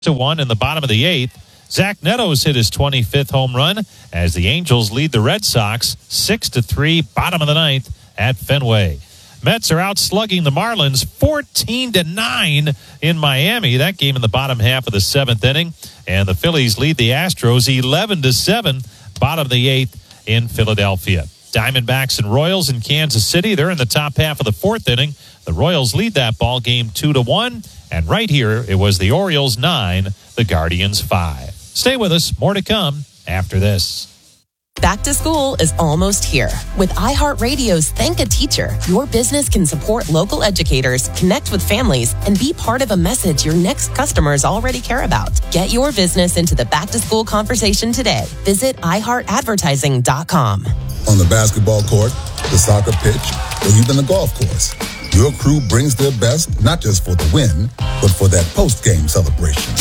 6-1 in the bottom of the 8th. Zach Netto's hit his 25th home run as the Angels lead the Red Sox 6-3, bottom of the 9th at Fenway. Mets are out slugging the Marlins 14-9 in Miami. That game in the bottom half of the 7th inning. And the Phillies lead the Astros 11-7, bottom of the 8th in Philadelphia. Diamondbacks and Royals in Kansas City. They're in the top half of the 4th inning. The Royals lead that ball game 2-1. And right here, it was the Orioles 9, the Guardians 5. Stay with us. More to come after this. Back to school is almost here. With iHeartRadio's Thank a Teacher, your business can support local educators, connect with families, and be part of a message your next customers already care about. Get your business into the back-to-school conversation today. Visit iHeartAdvertising.com. On the basketball court, the soccer pitch, or even the golf course, your crew brings their best not just for the win, but for that post-game celebration.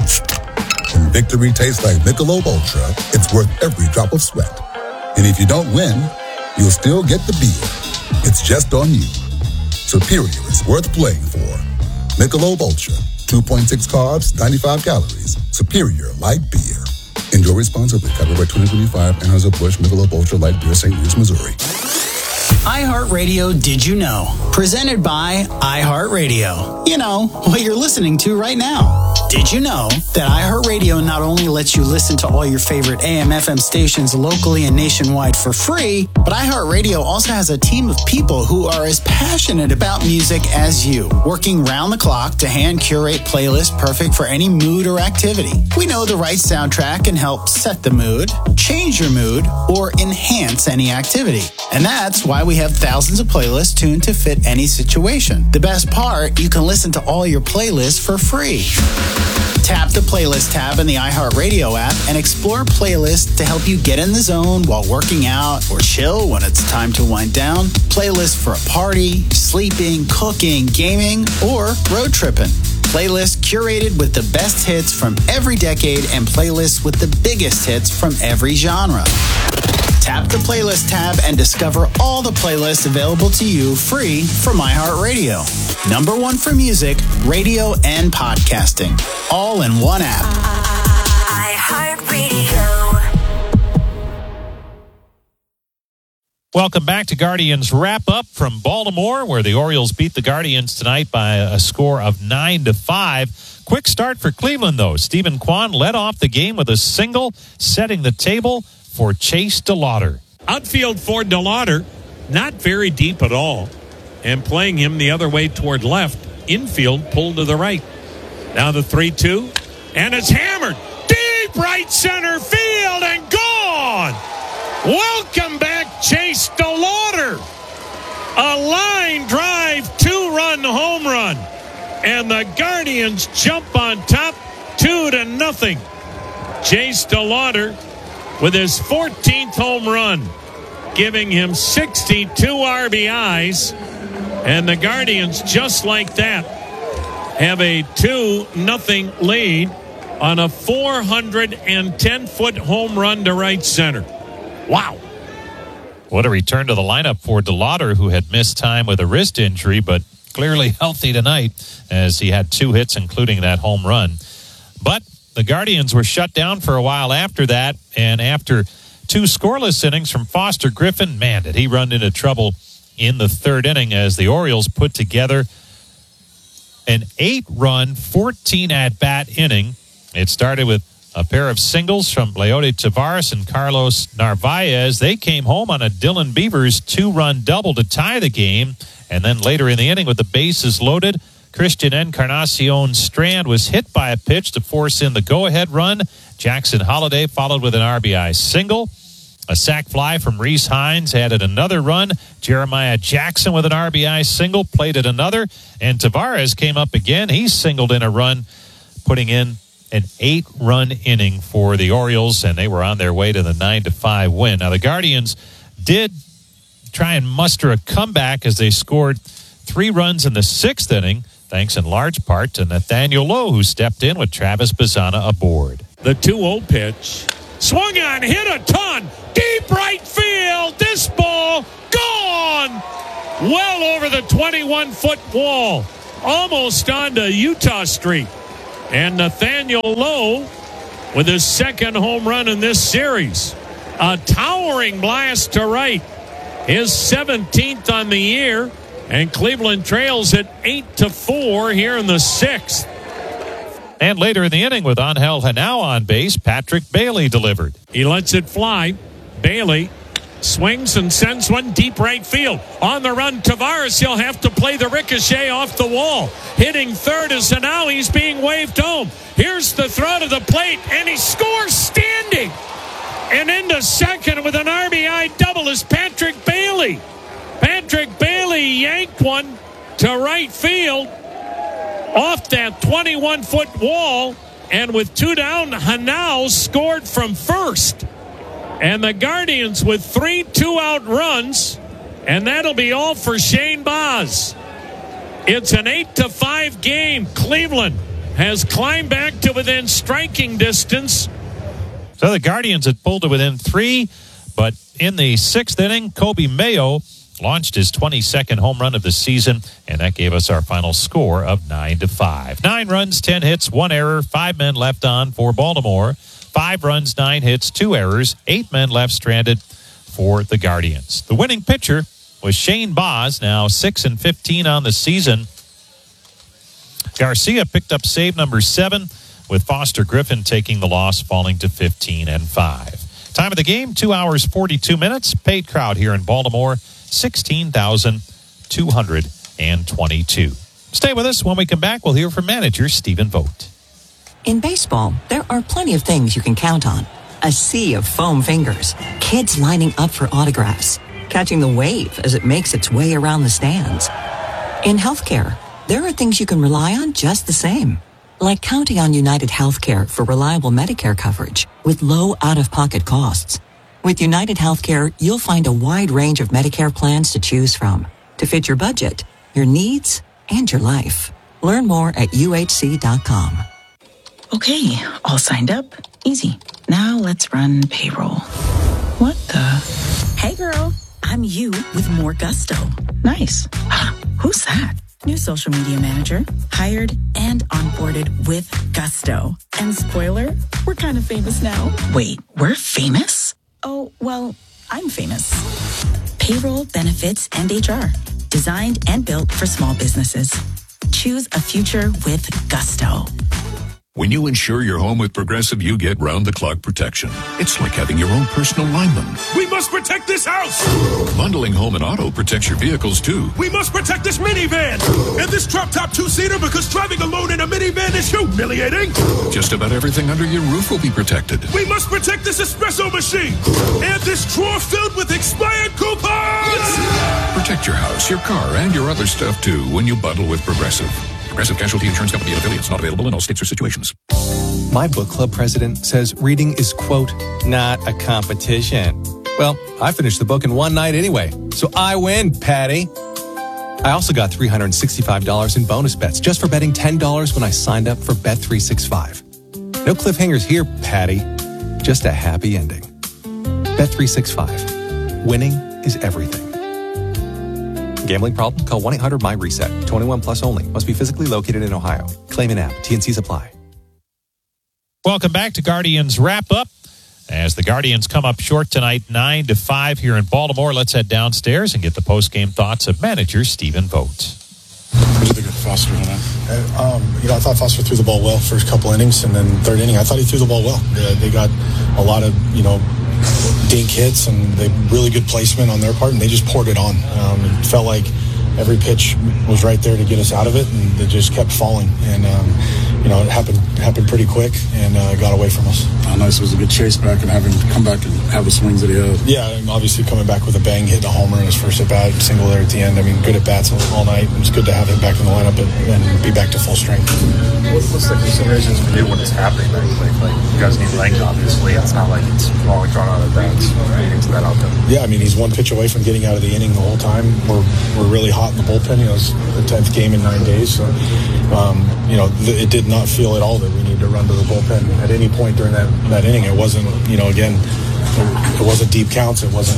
When victory tastes like Michelob Ultra, it's worth every drop of sweat. And if you don't win, you'll still get the beer. It's just on you. Superior is worth playing for. Michelob Ultra, 2.6 carbs, 95 calories. Superior light beer. Enjoy responsibly. Copyright 2025, Anheuser-Busch Michelob Ultra Light Beer, St. Louis, Missouri. iHeartRadio Did You Know? Presented by iHeartRadio. You know, what you're listening to right now. Did you know that iHeartRadio not only lets you listen to all your favorite AM/FM stations locally and nationwide for free, but iHeartRadio also has a team of people who are as passionate about music as you, working round the clock to hand curate playlists perfect for any mood or activity. We know the right soundtrack can help set the mood, change your mood, or enhance any activity. And that's why we have thousands of playlists tuned to fit any situation. The best part, you can listen to all your playlists for free. Tap the Playlist tab in the iHeartRadio app and explore playlists to help you get in the zone while working out or chill when it's time to wind down. Playlists for a party, sleeping, cooking, gaming, or road tripping. Playlists curated with the best hits from every decade and playlists with the biggest hits from every genre. Tap the Playlist tab and discover all the playlists available to you free from iHeartRadio. Number one for music, radio, and podcasting. All in one app. iHeartRadio. Welcome back to Guardians Wrap-Up from Baltimore, where the Orioles beat the Guardians tonight by a score of 9-5. Quick start for Cleveland, though. Stephen Kwan led off the game with a single, setting the table for Chase DeLauter. Outfield for DeLauter, not very deep at all, and playing him the other way toward left. Infield pulled to the right. Now the 3-2, and it's hammered. Deep right center field and gone. Welcome back, Chase DeLauter. A line drive, 2-run home run. And the Guardians jump on top 2-0. Chase DeLauter with his 14th home run, giving him 62 RBIs. And the Guardians, just like that, have a 2-0 lead on a 410-foot home run to right center. Wow. What a return to the lineup for DeLauter, who had missed time with a wrist injury, but clearly healthy tonight as he had 2 hits, including that home run. But the Guardians were shut down for a while after that, and after 2 scoreless innings from Foster Griffin, man, did he run into trouble in the 3rd inning as the Orioles put together an 8-run, 14-at-bat inning. It started with a pair of singles from Leody Taveras and Carlos Narvaez. They came home on a Dylan Beavers 2-run double to tie the game, and then later in the inning with the bases loaded, Christian Encarnacion Strand was hit by a pitch to force in the go-ahead run. Jackson Holliday followed with an RBI single. A sac fly from Reese Hines added another run. Jeremiah Jackson with an RBI single plated another. And Taveras came up again. He singled in a run, putting in an 8-run inning for the Orioles, and they were on their way to the 9-5 win. Now, the Guardians did try and muster a comeback as they scored 3 runs in the 6th inning, thanks in large part to Nathaniel Lowe, who stepped in with Travis Bazzana aboard. The 2-0 pitch. Swung on, hit a ton. Deep right field. This ball gone. Well over the 21-foot wall. Almost onto Utah Street. And Nathaniel Lowe with his second home run in this series. A towering blast to right. His 17th on the year. And Cleveland trails at 8-4 here in the 6th. And later in the inning with Angel Henao on base, Patrick Bailey delivered. He lets it fly. Bailey swings and sends one deep right field. On the run, Tavares, he'll have to play the ricochet off the wall. Hitting third is Henao. He's being waved home. Here's the throw to the plate, and he scores standing. And into second with an RBI double is Patrick Bailey. Patrick Bailey yanked one to right field off that 21-foot wall. And with 2 down, Henao scored from first. And the Guardians with 3 2-out runs. And that'll be all for Shane Baz. It's an 8-5 game. Cleveland has climbed back to within striking distance. So the Guardians had pulled to within 3, but in the 6th inning, Kobe Mayo launched his 22nd home run of the season, and that gave us our final score of 9-5. 9 runs, 10 hits, 1 error, 5 men left on for Baltimore. 5 runs, 9 hits, 2 errors, 8 men left stranded for the Guardians. The winning pitcher was Shane Baz, now 6-15 on the season. Garcia picked up save number 7, with Foster Griffin taking the loss, falling to 15-5. Time of the game, 2 hours, 42 minutes. Paid crowd here in Baltimore, 16,222. Stay with us. When we come back, we'll hear from manager Stephen Vogt. In baseball, there are plenty of things you can count on. A sea of foam fingers, kids lining up for autographs, catching the wave as it makes its way around the stands. In healthcare, there are things you can rely on just the same, like counting on United Healthcare for reliable Medicare coverage with low out-of-pocket costs. With United Healthcare, you'll find a wide range of Medicare plans to choose from to fit your budget, your needs, and your life. Learn more at uhc.com. Okay, all signed up. Easy. Now let's run payroll. What the? Hey girl, I'm you with more gusto. Nice. Who's that? New social media manager, hired and onboarded with gusto. And spoiler, we're kind of famous now. Wait, we're famous? Oh, well, I'm famous. Payroll, benefits, and HR. Designed and built for small businesses. Choose a future with gusto. When you insure your home with Progressive, you get round-the-clock protection. It's like having your own personal lineman. We must protect this house! Bundling home and auto protects your vehicles, too. We must protect this minivan! And this drop-top 2-seater, because driving alone in a minivan is humiliating! Just about everything under your roof will be protected. We must protect this espresso machine! And this drawer filled with expired coupons! Protect your house, your car, and your other stuff, too, when you bundle with Progressive. Progressive Casualty Insurance Company and affiliates. Not available in all states or situations. My book club president says reading is, quote, not a competition. Well, I finished the book in one night anyway, so I win, Patty. I also got $365 in bonus bets just for betting $10 when I signed up for Bet365. No cliffhangers here, Patty. Just a happy ending. Bet365. Winning is everything. Gambling problem? Call 1-800-MY-RESET. 21 plus only. Must be physically located in Ohio. Claim in app. T&Cs apply. Welcome back to Guardians Wrap Up. As the Guardians come up short tonight, 9-5 here in Baltimore. Let's head downstairs and get the post-game thoughts of manager Stephen Vogt. What do you think of Foster on that? I thought Foster threw the ball well first couple innings, and then third inning, I thought he threw the ball well. They got a lot of, dink hits and they really good placement on their part, and they just poured it on. It felt like every pitch was right there to get us out of it, and they just kept falling. And it happened pretty quick and got away from us. How nice was a good chase back and having to come back and have the swings that he had. Yeah, and obviously coming back with a bang, hitting a homer in his first at bat, single there at the end. I mean, good at bats all night. It was good to have him back in the lineup and be back to full strength. What's the considerations for you when it's happening? Like you guys need length, obviously. It's not like it's long drawn out of bats. Into that out there. Yeah, I mean, he's one pitch away from getting out of the inning the whole time. We're really hot in the bullpen. It was the 10th game in 9 days, so it did not feel at all that we needed to run to the bullpen at any point during that inning. It wasn't, again, it wasn't deep counts. It wasn't,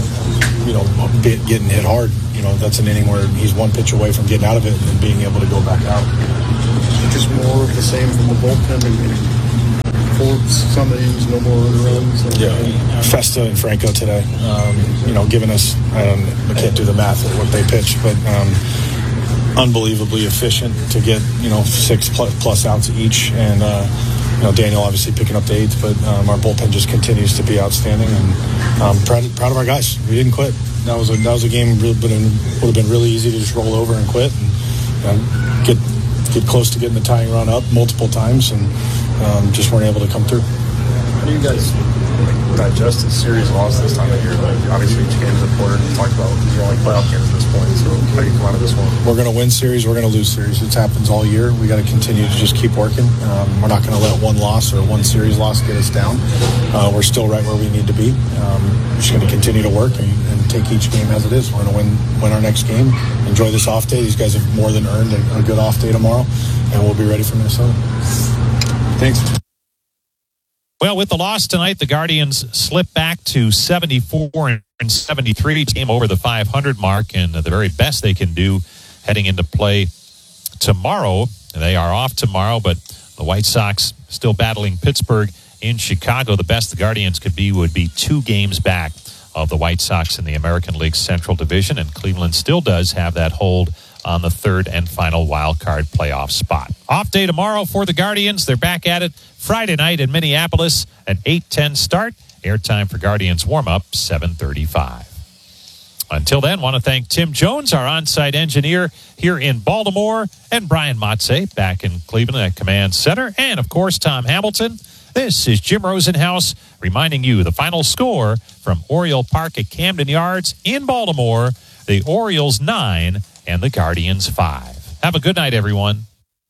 getting hit hard. That's an inning where he's one pitch away from getting out of it and then being able to go back out. just more of the same from the bullpen and Forbes, some of these, no more runs. Festa and Franco today, giving us, I can't do the math of what they pitched, but unbelievably efficient to get, 6 plus outs each. And, Daniel obviously picking up the 8th, but our bullpen just continues to be outstanding. And proud of our guys. We didn't quit. That was a game would have been really easy to just roll over and quit and get close to getting the tying run up multiple times, and just weren't able to come through. How do you guys digest a series loss this time of year? Like, obviously, each game is important. You talked about these are only playoff games at this point, so how do you come out of this one? We're going to win series. We're going to lose series. It happens all year. We got to continue to just keep working. We're not going to let one loss or one series loss get us down. We're still right where we need to be. We're just going to continue to work and take each game as it is. We're going to win our next game. Enjoy this off day. These guys have more than earned a good off day tomorrow, and we'll be ready for Minnesota. Thanks. Well, with the loss tonight, the Guardians slip back to 74 and 73, came over the 500 mark, and the very best they can do heading into play tomorrow. They are off tomorrow, but the White Sox still battling Pittsburgh in Chicago. The best the Guardians could be would be 2 games back of the White Sox in the American League Central Division, and Cleveland still does have that hold on the 3rd and final wild card playoff spot. Off day tomorrow for the Guardians. They're back at it Friday night in Minneapolis at 8:10 start. Airtime for Guardians warm-up, 7:35. Until then, want to thank Tim Jones, our on-site engineer here in Baltimore, and Brian Motze back in Cleveland at Command Center, and, of course, Tom Hamilton. This is Jim Rosenhaus reminding you the final score from Oriole Park at Camden Yards in Baltimore. The Orioles 9 and the Guardians 5. Have a good night, everyone.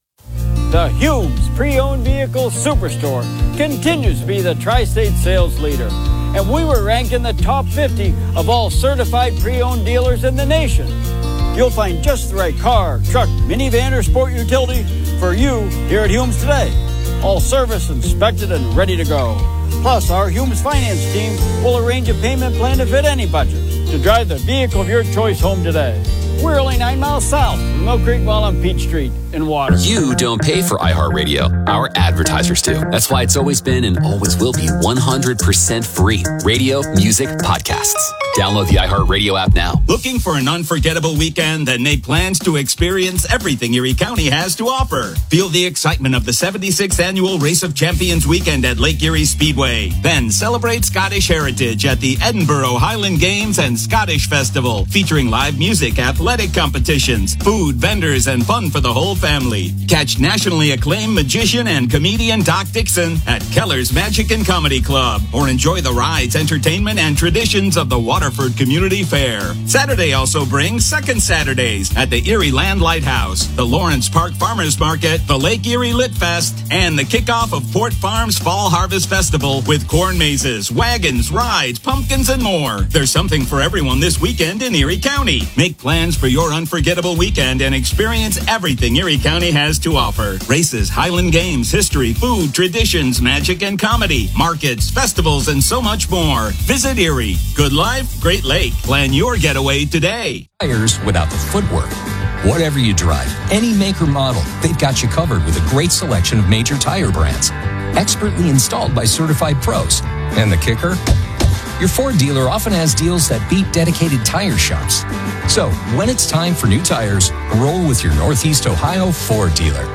The Humes Pre-Owned Vehicle Superstore continues to be the tri-state sales leader. And we were ranked in the top 50 of all certified pre-owned dealers in the nation. You'll find just the right car, truck, minivan, or sport utility for you here at Humes today. All serviced, inspected, and ready to go. Plus, our Humes Finance team will arrange a payment plan to fit any budget to drive the vehicle of your choice home today. We're only 9 miles south from Mill Creek Mall on Peach Street in Water. You don't pay for iHeartRadio. Our advertisers do. That's why it's always been and always will be 100% free. Radio, music, podcasts. Download the iHeartRadio app now. Looking for an unforgettable weekend? Then make plans to experience everything Erie County has to offer. Feel the excitement of the 76th Annual Race of Champions weekend at Lake Erie Speedway. Then celebrate Scottish heritage at the Edinburgh Highland Games and Scottish Festival, featuring live music, athletic competitions, food, vendors, and fun for the whole family. Catch nationally acclaimed magician and comedian Doc Dixon at Keller's Magic and Comedy Club, or enjoy the rides, entertainment, and traditions of the Waterford Community Fair. Saturday also brings Second Saturdays at the Erie Land Lighthouse, the Lawrence Park Farmers Market, the Lake Erie Lit Fest, and the kickoff of Port Farms Fall Harvest Festival with corn mazes, wagons, rides, pumpkins, and more. There's something for everyone this weekend in Erie County. Make plans for your unforgettable weekend and experience everything Erie County has to offer. Races, Highland Games, history, food, traditions, magic and comedy, markets, festivals, and so much more. Visit Erie. Good life, great lake. Plan your getaway today. Tires without the footwork. Whatever you drive, any make or model, they've got you covered with a great selection of major tire brands. Expertly installed by certified pros. And the kicker? Your Ford dealer often has deals that beat dedicated tire shops. So, when it's time for new tires, roll with your Northeast Ohio Ford dealer.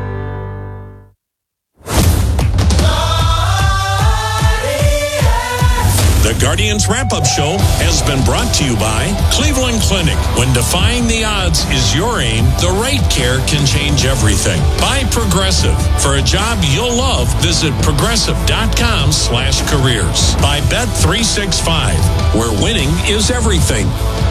The Guardians Wrap-Up Show has been brought to you by Cleveland Clinic. When defying the odds is your aim, the right care can change everything. By Progressive. For a job you'll love, visit progressive.com/careers. By Bet365, where winning is everything.